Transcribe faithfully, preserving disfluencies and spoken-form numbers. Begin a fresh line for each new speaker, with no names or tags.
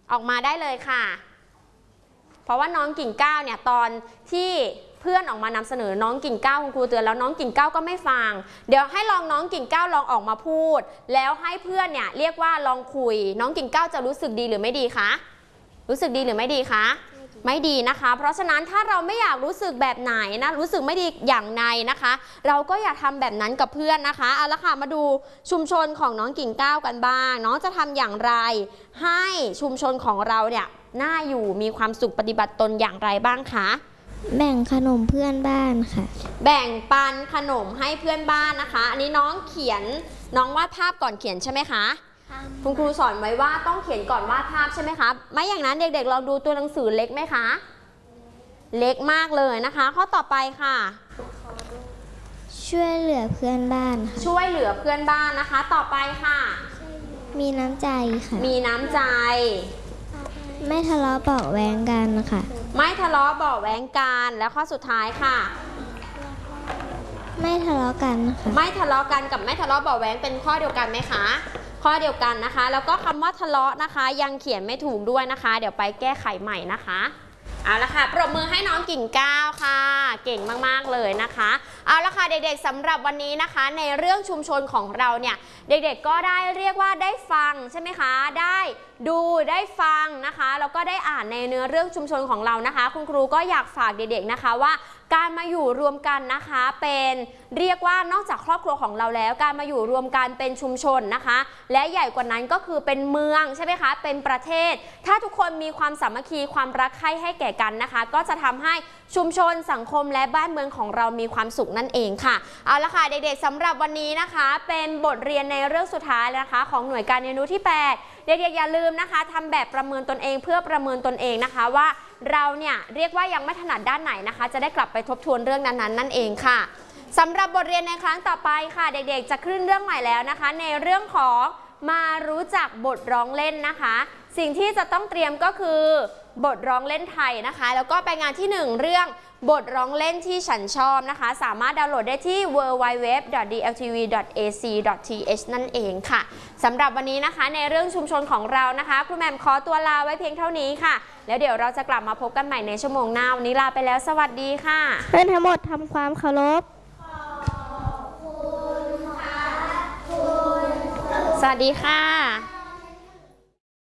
ออกมาได้เลยค่ะเพราะว่าน้องกิ่งก้าวเนี่ยตอนที่เพื่อนออกมานำเสนอน้องกิ่งก้าวคุณครูเตือนแล้วน้องกิ่งก้าวก็ไม่ฟังเดี๋ยวให้ลองน้องกิ่งก้าวลองออกมาพูดแล้วให้เพื่อนเนี่ยเรียกว่าลองคุยน้องกิ่งก้าวจะรู้สึกดีหรือไม่ดีคะรู้สึกดีหรือไม่ดีคะไม่ดีนะคะเพราะฉะนั้นถ้าเราไม่อยากรู้สึกแบบไหนนะรู้สึกไม่ดีอย่างใดนะคะเราก็อย่าทำแบบนั้นกับเพื่อนนะคะเอาละค่ะมาดูชุมชนของน้องกิ่งก้าวกันบ้างน้องจะทำอย่างไรให้ชุมชนของเราเนี่ยน่าอยู่มีความสุขปฏิบัติตนอย่างไรบ้างคะ
แบ่งขนมเพื่อนบ้านค่ะ
แบ่งปันขนมให้เพื่อนบ้านนะคะอันนี้น้องเขียนน้องวาดภาพก่อนเขียนใช่ไหมคะคุณครูสอนไว้ว่าต้องเขียนก่อนวาดภาพใช่ไหมคะไม่อย่างนั้นเด็กๆลองดูตัวหนังสือเล็กไหมคะเล็กมากเลยนะคะข้อต่อไปค่ะ
ช่วยเหลือเพื่อนบ้าน
ช่วยเหลือเพื่อนบ้านนะคะต่อไปค่ะ
มีน้ำใจค่ะ
มีน้ำใจ
ไม่ทะเลาะเบาะแว้งกันค่ะ
ไม่ทะเลาะเบาะแว้งกันแล้วข้อสุดท้ายค่ะ
ไม่ทะเลาะกันค่ะ
ไม่ทะเลาะกันกับไม่ทะเลาะเบาะแว้งเป็นข้อเดียวกันไหมคะข้อเดียวกันนะคะแล้วก็คำว่าทะเลาะนะคะยังเขียนไม่ถูกด้วยนะคะเดี๋ยวไปแก้ไขใหม่นะคะเอาละค่ะปรบมือให้น้องกิ่งก้าวค่ะเก่งมากๆเลยนะคะเอาละค่ะเด็กๆสำหรับวันนี้นะคะในเรื่องชุมชนของเราเนี่ยเด็กๆก็ได้เรียกว่าได้ฟังใช่ไหมคะได้ดูได้ฟังนะคะแล้วก็ได้อ่านในเนื้อเรื่องชุมชนของเรานะคะคุณครูก็อยากฝากเด็กๆนะคะว่าการมาอยู่รวมกันนะคะเป็นเรียกว่านอกจากครอบครัวของเราแล้วการมาอยู่รวมกันเป็นชุมชนนะคะและใหญ่กว่านั้นก็คือเป็นเมืองใช่ไหมคะเป็นประเทศถ้าทุกคนมีความสามัคคีความรักใคร่ให้แก่กันนะคะก็จะทำให้ชุมชนสังคมและบ้านเมืองของเรามีความสุขนั่นเองค่ะเอาละค่ะเด็กๆสำหรับวันนี้นะคะเป็นบทเรียนในเรื่องสุดท้ายนะคะของหน่วยการเรียนรู้ที่แปดเด็กๆอย่าลืมนะคะทำแบบประเมินตนเองเพื่อประเมินตนเองนะคะว่าเราเนี่ยเรียกว่ายังไม่ถนัดด้านไหนนะคะจะได้กลับไปทบทวนเรื่องนั้นๆนั่นเองค่ะสำหรับบทเรียนในครั้งต่อไปค่ะเด็กๆจะขึ้นเรื่องใหม่แล้วนะคะในเรื่องของมารู้จักบทร้องเล่นนะคะสิ่งที่จะต้องเตรียมก็คือบทร้องเล่นไทยนะคะแล้วก็ไปงานที่หนึ่งเรื่องบทร้องเล่นที่ฉันชอบนะคะสามารถดาวน์โหลดได้ที่ ดับเบิลยู ดับเบิลยู ดับเบิลยู ดอท ดี แอล ที วี ดอท เอ ซี ดอท ที เอช นั่นเองค่ะสำหรับวันนี้นะคะในเรื่องชุมชนของเรานะคะครูแหม่มขอตัวลาไว้เพียงเท่านี้ค่ะแล้วเดี๋ยวเราจะกลับมาพบกันใหม่ในชั่วโมงหน้าวันนี้ลาไปแล้วสวัสดีค่ะ
เพื่อนทั้งหมดทำความเคารพ
สวัสดีค่ะ